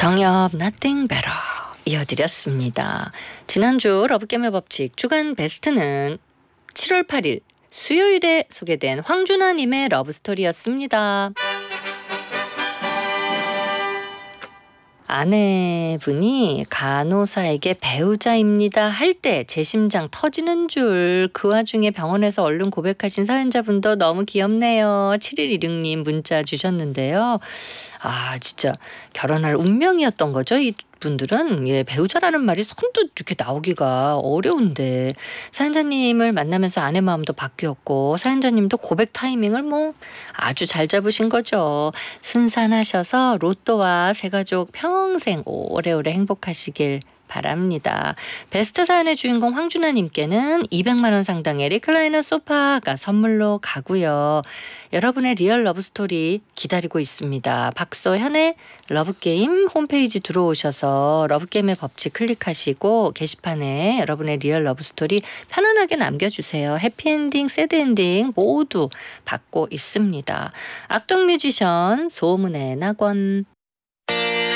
정엽 Nothing Better 이어드렸습니다. 지난주 러브게임의 법칙 주간 베스트는 7월 8일 수요일에 소개된 황준하님의 러브스토리였습니다. 아내분이 간호사에게 배우자입니다 할 때 제 심장 터지는 줄, 그 와중에 병원에서 얼른 고백하신 사연자분도 너무 귀엽네요. 7126님 문자 주셨는데요. 진짜 결혼할 운명이었던 거죠. 이분들은. 배우자라는 말이 선뜻 이렇게 나오기가 어려운데 사연자님을 만나면서 아내 마음도 바뀌었고 사연자님도 고백 타이밍을 아주 잘 잡으신 거죠. 순산하셔서 로또와 새가족 평생 오래오래 행복하시길 바랍니다. 베스트 사연의 주인공 황준하님께는 200만 원 상당의 리클라이너 소파가 선물로 가고요. 여러분의 리얼 러브스토리 기다리고 있습니다. 박소현의 러브게임 홈페이지 들어오셔서 러브게임의 법칙 클릭하시고 게시판에 여러분의 리얼 러브스토리 편안하게 남겨주세요. 해피엔딩, 새드엔딩 모두 받고 있습니다. 악동 뮤지션 소문의 낙원.